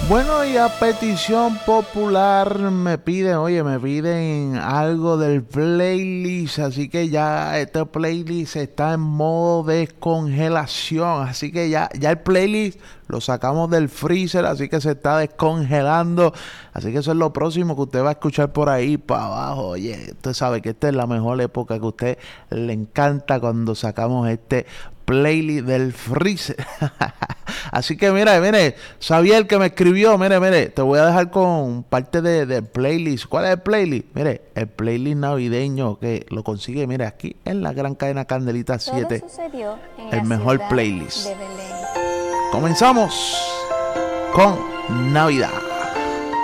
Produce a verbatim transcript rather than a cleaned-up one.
Bueno, y a petición popular me piden, oye, me piden algo del playlist, así que ya este playlist está en modo descongelación, así que ya, ya el playlist lo sacamos del freezer, así que se está descongelando, así que eso es lo próximo que usted va a escuchar por ahí para abajo. Oye, usted sabe que esta es la mejor época, que a usted le encanta cuando sacamos este playlist del freezer. Así que mire, mire, sabía el que me escribió, mire, mire, te voy a dejar con parte de, de playlist. ¿Cuál es el playlist? Mire, el playlist navideño que lo consigue, mire, aquí en la gran cadena Candelita siete. Todo sucedió en el la mejor ciudad playlist. de Belén. Comenzamos con Navidad.